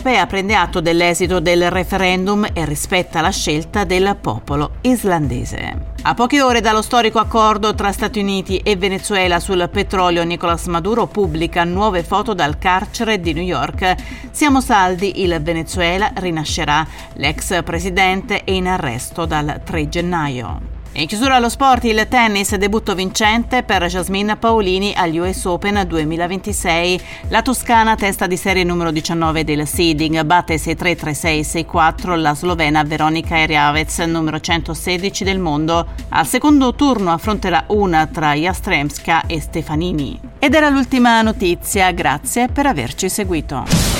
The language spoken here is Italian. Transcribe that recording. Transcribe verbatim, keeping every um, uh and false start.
europea prende atto dell'esito del referendum e rispetta la scelta del popolo islandese. A poche ore dallo storico accordo tra Stati Uniti e Venezuela sul petrolio, Nicolás Maduro pubblica nuove foto dal carcere di New York. Siamo saldi, il Venezuela rinascerà. L'ex presidente è in arresto dal tre gennaio. In chiusura allo sport, il tennis, debutto vincente per Jasmine Paolini agli U S Open duemilaventisei. La toscana, testa di serie numero diciannove del seeding, batte sei tre tre sei sei quattro la slovena Veronika Erjavec, numero centosedici del mondo. Al secondo turno affronterà una tra Jastremska e Stefanini. Ed era l'ultima notizia, grazie per averci seguito.